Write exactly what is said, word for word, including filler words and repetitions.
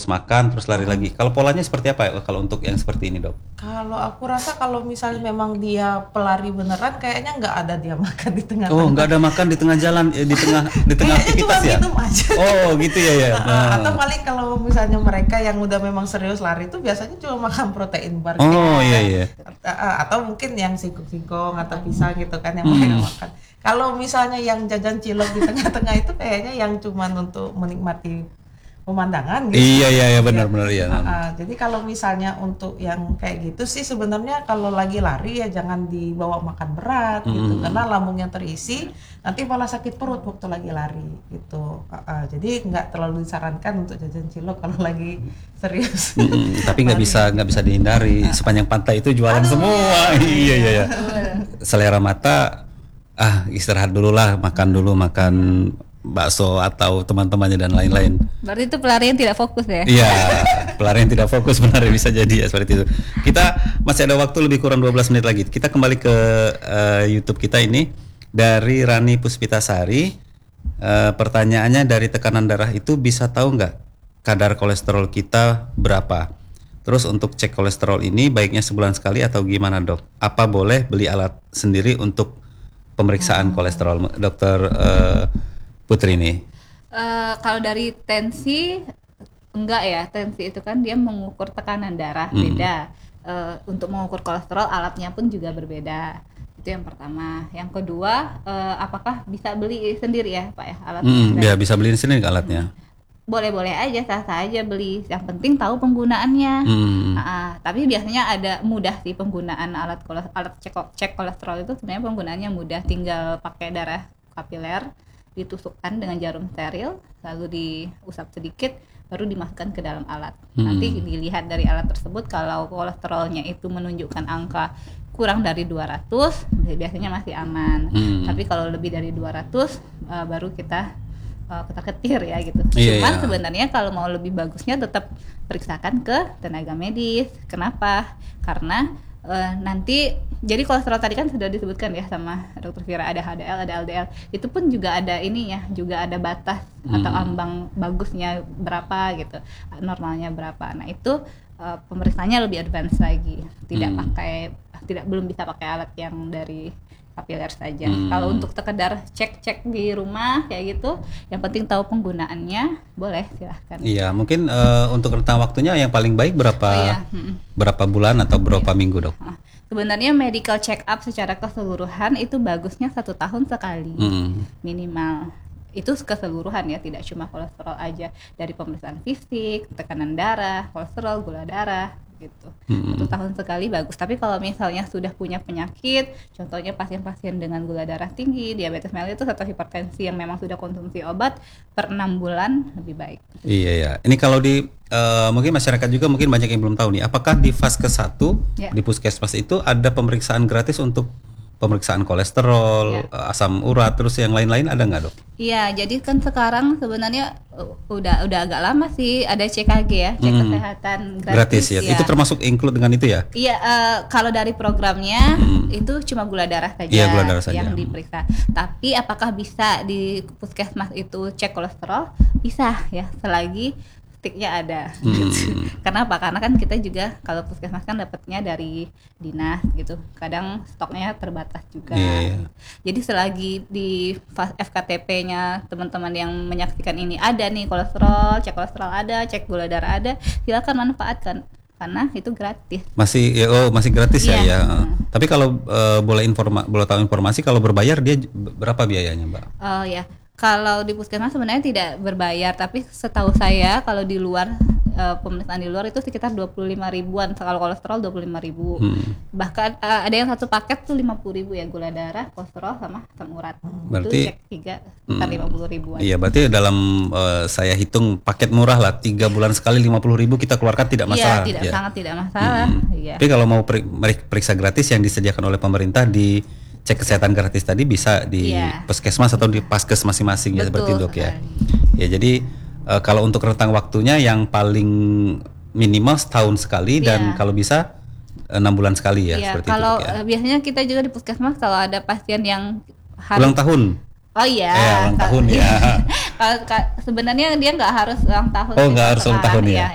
terus makan, terus lari lagi. Kalau polanya seperti apa ya kalau untuk yang seperti ini, Dok? Kalau aku rasa kalau misalnya memang dia pelari beneran, kayaknya nggak ada dia makan di tengah-tengah. Oh, nggak ada makan di tengah jalan, eh, di tengah di tengah Kayaknya cuma aktivitas ya? minum aja. Oh, gitu ya ya. Nah, atau paling kalau misalnya mereka yang udah memang serius lari itu biasanya cuma makan protein bar. Oh, iya iya. Atau mungkin yang singkong-singkong atau pisang gitu kan yang mereka makan. Kalau misalnya yang jajan cilok di tengah-tengah itu kayaknya yang cuma untuk menikmati pemandangan gitu. Iya iya iya benar-benar ya. Uh, uh, jadi kalau misalnya untuk yang kayak gitu sih sebenarnya kalau lagi lari ya jangan dibawa makan berat gitu karena lambungnya terisi nanti malah sakit perut waktu lagi lari gitu. Uh, uh, jadi nggak terlalu disarankan untuk jajan cilok kalau lagi serius. Mm, tapi nggak bisa nggak bisa dihindari sepanjang pantai itu jualan Aduh, semua. Iya iya iya. Selera mata ah istirahat dulu lah, makan dulu makan bakso atau teman-temannya dan lain-lain. Berarti itu pelarian tidak fokus ya? Iya, pelarian tidak fokus benar bisa jadi ya seperti itu. Kita masih ada waktu lebih kurang dua belas menit lagi. Kita kembali ke uh, YouTube kita ini dari Rani Puspitasari. Uh, pertanyaannya dari tekanan darah itu bisa tahu nggak kadar kolesterol kita berapa? Terus untuk cek kolesterol ini baiknya sebulan sekali atau gimana, Dok? Apa boleh beli alat sendiri untuk pemeriksaan hmm. kolesterol, Dokter uh, Putri ini? Uh, kalau dari tensi enggak ya, tensi itu kan dia mengukur tekanan darah hmm. beda. Uh, untuk mengukur kolesterol alatnya pun juga berbeda. Itu yang pertama. Yang kedua, uh, apakah bisa beli sendiri ya Pak ya alat? Hmm, ya bisa beli sendiri alatnya. Boleh-boleh aja, sah-sah aja beli. Yang penting tahu penggunaannya. Hmm. Uh, tapi biasanya ada mudah sih penggunaan alat kolesterol, alat cek, cek kolesterol itu sebenarnya penggunaannya mudah. Tinggal pakai darah kapiler, ditusukkan dengan jarum steril, lalu diusap sedikit, baru dimasukkan ke dalam alat. Hmm. Nanti dilihat dari alat tersebut kalau kolesterolnya itu menunjukkan angka kurang dari dua ratus, biasanya masih aman. Hmm. Tapi kalau lebih dari dua ratus, uh, baru kita uh, ketar-ketir ya gitu. Yeah, Cuman yeah. sebenarnya kalau mau lebih bagusnya tetap periksakan ke tenaga medis. Kenapa? Karena Uh, nanti jadi kolesterol tadi kan sudah disebutkan ya sama Dokter Vira, ada H D L, ada L D L. Itu pun juga ada ini ya, juga ada batas hmm. atau ambang bagusnya berapa gitu, normalnya berapa. Nah itu uh, pemeriksaannya lebih advance lagi, tidak hmm. pakai, tidak belum bisa pakai alat yang dari kapiler saja. Hmm. Kalau untuk sekedar cek-cek di rumah kayak gitu, yang penting tahu penggunaannya, boleh silahkan. Iya, mungkin uh, untuk rentang waktunya yang paling baik berapa oh, iya. hmm. berapa bulan atau berapa iya. minggu, Dok? Sebenarnya medical check up secara keseluruhan itu bagusnya satu tahun sekali hmm. minimal. Itu keseluruhan ya, tidak cuma kolesterol aja, dari pemeriksaan fisik, tekanan darah, kolesterol, gula darah gitu. Hmm. Satu tahun sekali bagus. Tapi kalau misalnya sudah punya penyakit, contohnya pasien-pasien dengan gula darah tinggi, diabetes mellitus atau hipertensi yang memang sudah konsumsi obat per enam bulan lebih baik. Iya ya. Ini kalau di uh, mungkin masyarakat juga mungkin banyak yang belum tahu nih, apakah di Vaskes satu ya. Di Puskesmas itu ada pemeriksaan gratis untuk pemeriksaan kolesterol, ya. asam urat, terus yang lain-lain ada nggak, Dok? Iya, jadi kan sekarang sebenarnya uh, udah udah agak lama sih ada C K G ya, cek hmm. kesehatan gratis, gratis ya. ya. Itu termasuk include dengan itu ya? Iya, uh, kalau dari programnya hmm. itu cuma gula darah saja ya, gula darah saja. yang diperiksa. Tapi apakah bisa di Puskesmas itu cek kolesterol? Bisa ya, selagi sticknya ada. Hmm. Gitu. Kenapa? Karena kan kita juga kalau Puskesmas kan dapatnya dari dinas gitu. Kadang stoknya terbatas juga. Yeah. Jadi selagi di F K T P-nya teman-teman yang menyaksikan ini ada nih kolesterol, cek kolesterol ada, cek gula darah ada, silakan manfaatkan karena itu gratis. Masih ya, oh masih gratis yeah. ya. ya. Hmm. Tapi kalau uh, boleh informa boleh tahu informasi kalau berbayar dia berapa biayanya, Mbak? Oh ya. Kalau di Puskesmas sebenarnya tidak berbayar, tapi setahu saya kalau di luar uh, pemeriksaan di luar itu sekitar dua puluh lima ribuan. Kalau kolesterol dua puluh lima ribu. Hmm. Bahkan uh, ada yang satu paket tuh lima puluh ribu ya, gula darah, kolesterol sama asam urat. Berarti itu cek tiga sekitar hmm, lima puluh ribuan. Iya, berarti dalam uh, saya hitung paket murah lah, tiga bulan sekali lima puluh ribu kita keluarkan tidak masalah. Iya, tidak ya. sangat tidak masalah. Hmm. Iya. Tapi kalau mau periksa gratis yang disediakan oleh pemerintah di cek kesehatan gratis tadi bisa di yeah. Puskesmas atau di Paskes masing-masing ya seperti itu, Dok ya. Ya jadi uh, kalau untuk rentang waktunya yang paling minimal setahun sekali yeah. dan kalau bisa enam bulan sekali ya yeah. seperti kalau, itu. Kalau ya. biasanya kita juga di Puskesmas kalau ada pasien yang harus ulang tahun. Oh iya. Eh, ulang tahun ya. Kalau sebenarnya dia nggak harus ulang tahun. Oh nggak harus ulang tahun ya. ya.